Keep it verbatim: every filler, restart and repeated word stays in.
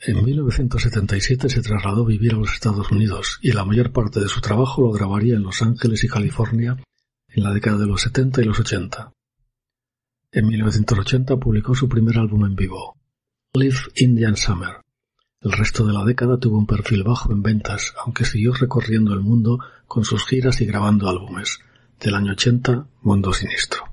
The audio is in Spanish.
En mil novecientos setenta y siete se trasladó a vivir a los Estados Unidos y la mayor parte de su trabajo lo grabaría en Los Ángeles y California en la década de los setenta y los ochenta. En mil novecientos ochenta publicó su primer álbum en vivo, Live Indian Summer. El resto de la década tuvo un perfil bajo en ventas, aunque siguió recorriendo el mundo con sus giras y grabando álbumes. Del año ochenta, Mundo Sinistro.